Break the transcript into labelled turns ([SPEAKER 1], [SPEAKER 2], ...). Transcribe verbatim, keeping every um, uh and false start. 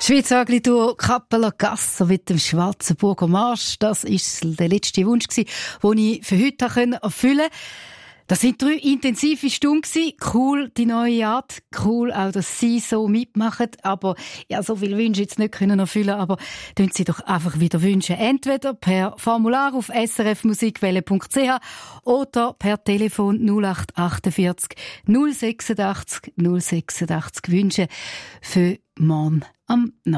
[SPEAKER 1] Schweizer Aglitur Kappeler Gasse mit dem Schwarzen Burger Marsch. Das ist der letzte Wunsch, den ich für heute erfüllen konnte. Das sind drei intensive Stunden gewesen. Cool, die neue Art. Cool auch, dass Sie so mitmachen. Aber, ja, so viele Wünsche jetzt nicht können erfüllen, aber tun Sie doch einfach wieder wünschen. Entweder per Formular auf s r f musikwelle punkt c h oder per Telefon null acht achtundvierzig null sechsundachtzig null sechsundachtzig wünschen für morgen am Nachmittag.